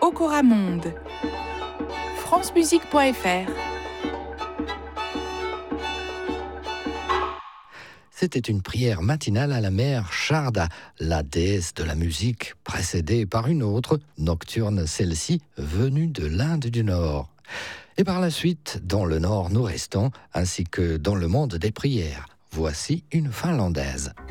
Okoramonde. francemusique.fr. C'était une prière matinale à la mère Sharda, la déesse de la musique, précédée par une autre, nocturne celle-ci, venue de l'Inde du Nord. Et par la suite, dans le Nord, nous restons, ainsi que dans le monde des prières. Voici une finlandaise.